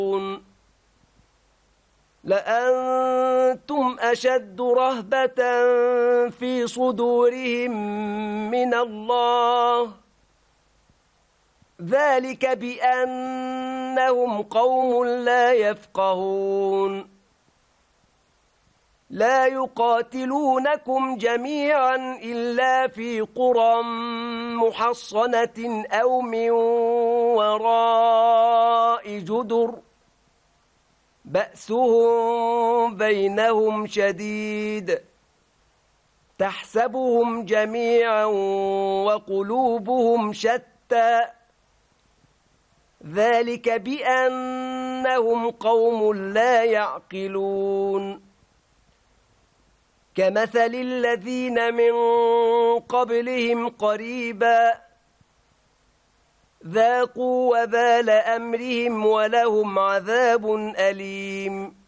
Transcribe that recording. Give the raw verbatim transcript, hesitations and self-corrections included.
لأنتم أشد رهبة في صدورهم من الله، ذلك بأنهم قوم لا يفقهون. لا يقاتلونكم جميعا إلا في قرى محصنة أو من وراء جدر، بأسهم بينهم شديد، تحسبهم جميعا وقلوبهم شتى، ذلك بأنهم قوم لا يعقلون. كمثل الذين من قبلهم قريبا ذاقوا وبال أمرهم ولهم عذاب أليم.